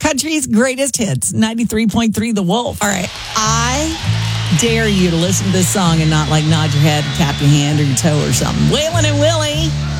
Country's greatest hits, 93.3 The Wolf. All right, I dare you to listen to this song and not like nod your head, tap your hand or your toe or something. Waylon and Willie.